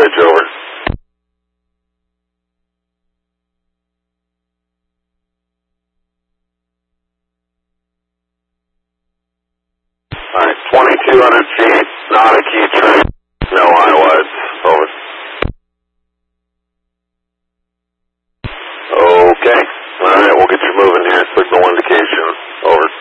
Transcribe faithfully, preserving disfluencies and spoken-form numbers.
footage, over. Alright, twenty-two hundred feet, not a key train, no high wides, over. Okay, alright, we'll get you moving here, signal indication, over.